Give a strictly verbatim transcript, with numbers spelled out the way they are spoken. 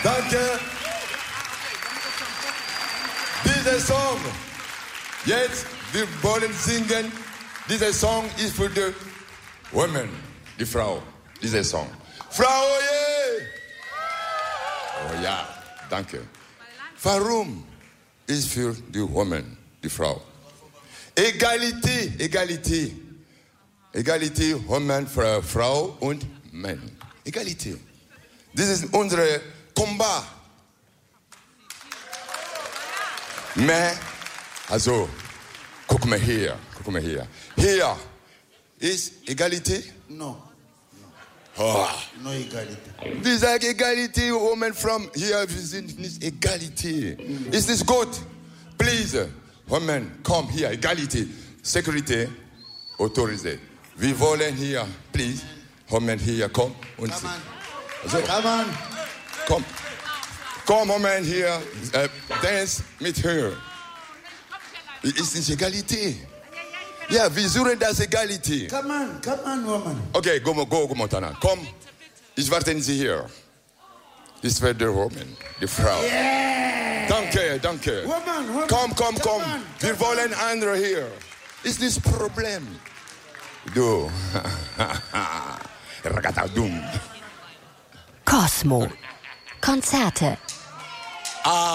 Danke. Dieser Song, jetzt, wir wollen singen. Dieser Song ist für die Women, die Frau. Dieser Song. Frau, yeah. Oh ja, danke. Warum ist für die Women, die Frau? Egalité, Egalité. Egalité, Women, Frau und Mann. Egalité. Das ist unser Combat. Mais, also, guck mal hier, guck mal hier. Hier ist Egalité? No. Oh. No Egalité. Wir sagen Egalité, Women from hier, wir sind nicht Egalité. Mm. Ist nicht gut. Please, Women, komm hier, Egalité. Security, autorisé. Wir wollen hier, please, Women hier, komm. Und Come on. Also, Come on. komm. Komm, Women hier, äh, dance mit her. Ist nicht Egalité. Ja, wir suchen das Egalité. Come on, come on, woman. Okay, go, go, go, Montana. Komm, ich warte Sie hier. Das wird die Woman, die Frau. Yeah. Danke, danke. Woman, woman. Komm, komm, komm. Come on, Wir come wollen andere hier. Ist das Problem? Du. Ragatadum. Cosmo. Konzerte. Ah.